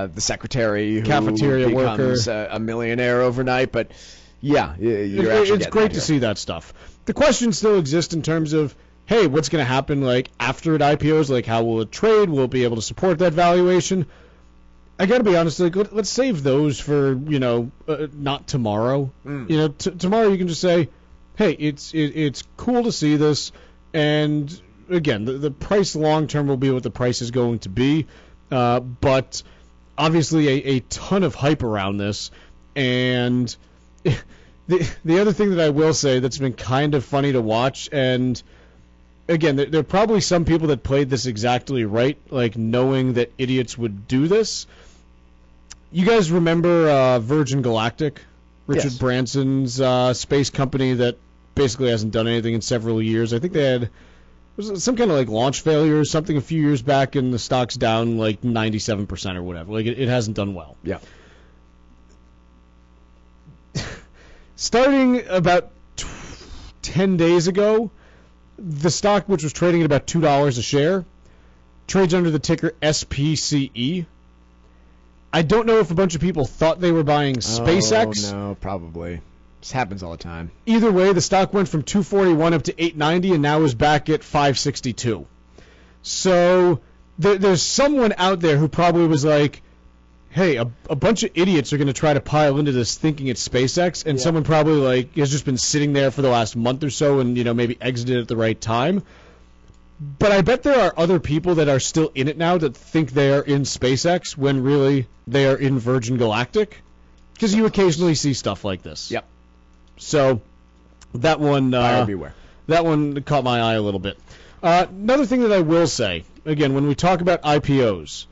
the secretary who cafeteria becomes worker, a millionaire overnight. But yeah, you're actually it's great to see that stuff. The question still exists in terms of, hey, what's going to happen like after it IPOs? Like, how will it trade? Will it be able to support that valuation? I got to be honest, like, let's save those for, not tomorrow. Tomorrow you can just say, hey, it's cool to see this, and again, the price long term will be what the price is going to be, but obviously a ton of hype around this, and the other thing that I will say that's been kind of funny to watch, and again, there are probably some people that played this exactly right, like knowing that idiots would do this. You guys remember Virgin Galactic? Richard Branson's space company that basically hasn't done anything in several years. I think they had some kind of like launch failure or something a few years back, and the stock's down like 97% or whatever. Like it hasn't done well. Yeah. Starting about 10 days ago, the stock, which was trading at about $2 a share, trades under the ticker SPCE. I don't know if a bunch of people thought they were buying SpaceX. Oh, no, probably. This happens all the time. Either way, the stock went from $241 up to $890 and now is back at $562. So there's someone out there who probably was like, hey, a bunch of idiots are going to try to pile into this thinking it's SpaceX, and someone probably like has just been sitting there for the last month or so and maybe exited at the right time. But I bet there are other people that are still in it now that think they are in SpaceX when really they are in Virgin Galactic, because you occasionally see stuff like this. Yep. So that one, buyer beware. That one caught my eye a little bit. Another thing that I will say, again, when we talk about IPOs,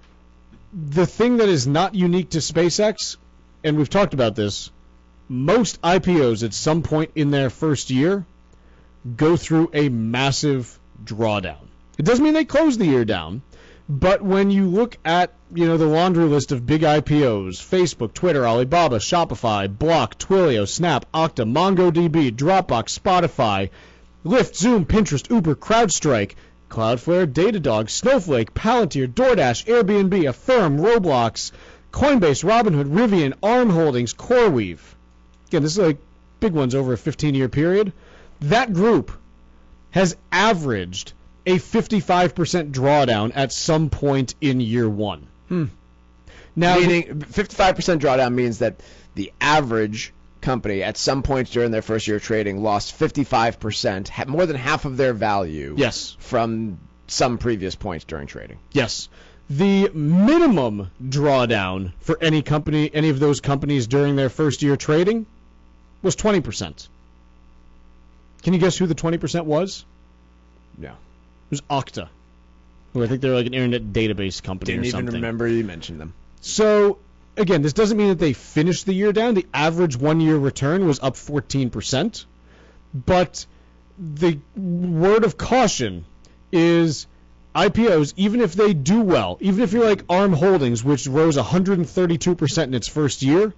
the thing that is not unique to SpaceX, and we've talked about this, most IPOs at some point in their first year go through a massive drawdown. It doesn't mean they close the year down, but when you look at the laundry list of big IPOs, Facebook, Twitter, Alibaba, Shopify, Block, Twilio, Snap, Okta, MongoDB, Dropbox, Spotify, Lyft, Zoom, Pinterest, Uber, CrowdStrike, Cloudflare, Datadog, Snowflake, Palantir, DoorDash, Airbnb, Affirm, Roblox, Coinbase, Robinhood, Rivian, ARM Holdings, CoreWeave. Again, this is like big ones over a 15-year period. That group has averaged a 55% drawdown at some point in year one. Now, meaning 55% drawdown means that the average company at some point during their first year of trading lost 55%, more than half of their value. Yes. From some previous points during trading. Yes. The minimum drawdown for any company, any of those companies during their first year trading, was 20%. Can you guess who the 20% was? No. It was Okta, who I think they're like an internet database company or something. Didn't even remember you mentioned them. So, again, this doesn't mean that they finished the year down. The average one-year return was up 14%. But the word of caution is IPOs, even if they do well, even if you're like ARM Holdings, which rose 132% in its first year,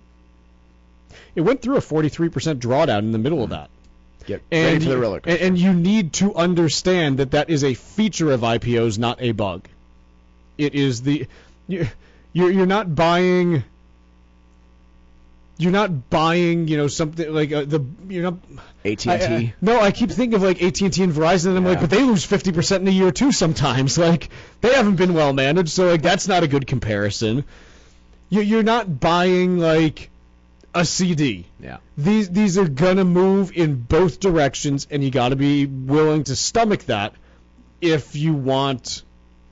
it went through a 43% drawdown in the middle of that. Get ready for the roller coaster. And you need to understand that is a feature of IPOs, not a bug. It is you're not buying. You're not buying, something like you're not AT&T. No, I keep thinking of like AT&T and Verizon, and I'm like, but they lose 50% in a year too sometimes. Like they haven't been well managed, so like that's not a good comparison. You're not buying like a CD. Yeah. These are gonna move in both directions, and you got to be willing to stomach that if you want,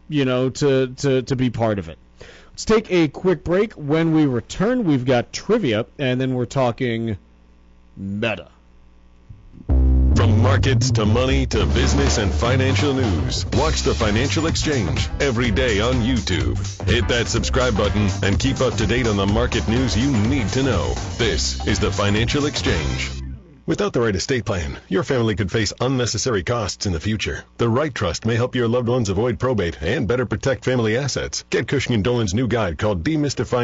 to be part of it. Let's take a quick break. When we return, we've got trivia, and then we're talking Meta. From markets to money to business and financial news, watch the Financial Exchange every day on YouTube. Hit that subscribe button and keep up to date on the market news you need to know. This is the Financial Exchange. Without the right estate plan, your family could face unnecessary costs in the future. The right trust may help your loved ones avoid probate and better protect family assets. Get Cushing & Dolan's new guide called Demystifying